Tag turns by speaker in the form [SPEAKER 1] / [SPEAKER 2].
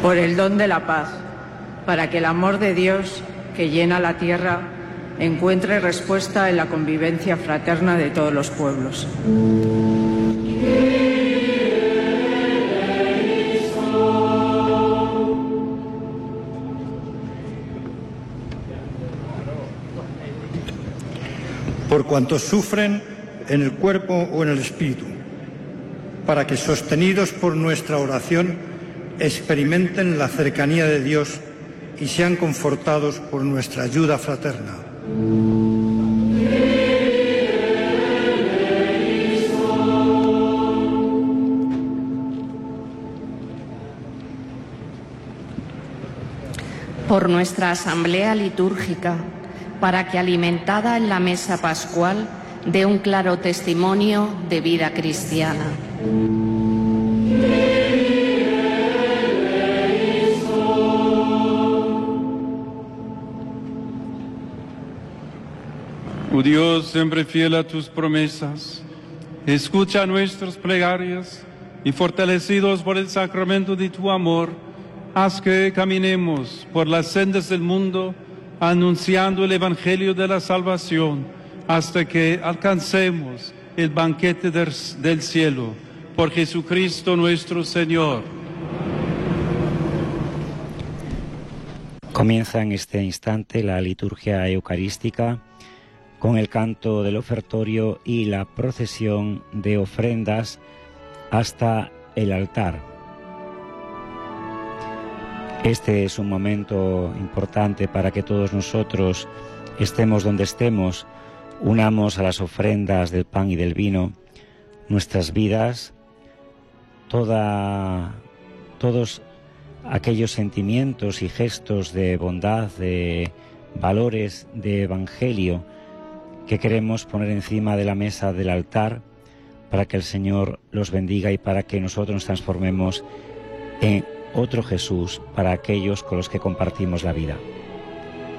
[SPEAKER 1] por el don de la paz, para que el amor de Dios que llena la tierra encuentre respuesta en la convivencia fraterna de todos los pueblos.
[SPEAKER 2] Por cuantos sufren en el cuerpo o en el espíritu, para que, sostenidos por nuestra oración, experimenten la cercanía de Dios y sean confortados por nuestra ayuda fraterna.
[SPEAKER 3] Por nuestra asamblea litúrgica, para que, alimentada en la mesa pascual, dé un claro testimonio de vida cristiana.
[SPEAKER 4] Oh Dios, siempre fiel a tus promesas, escucha nuestras plegarias y, fortalecidos por el sacramento de tu amor, haz que caminemos por las sendas del mundo anunciando el Evangelio de la salvación hasta que alcancemos el banquete del cielo. Por Jesucristo nuestro Señor.
[SPEAKER 5] Comienza en este instante la liturgia eucarística con el canto del ofertorio y la procesión de ofrendas hasta el altar. Este es un momento importante para que todos nosotros, estemos donde estemos, unamos a las ofrendas del pan y del vino nuestras vidas, todos aquellos sentimientos y gestos de bondad, de valores, de evangelio que queremos poner encima de la mesa del altar para que el Señor los bendiga y para que nosotros nos transformemos en otro Jesús para aquellos con los que compartimos la vida.